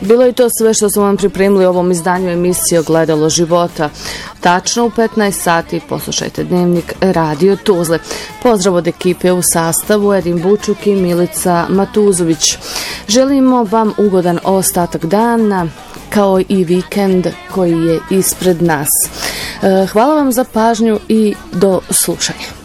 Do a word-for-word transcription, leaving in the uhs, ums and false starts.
Bilo je to sve što smo vam pripremili u ovom izdanju emisije Ogledalo života. Tačno u petnaest sati poslušajte Dnevnik Radio Tuzle. Pozdrav od ekipe u sastavu Edin Bučuk i Milica Matuzović. Želimo vam ugodan ostatak dana kao i vikend koji je ispred nas. Hvala vam za pažnju i do slušanja.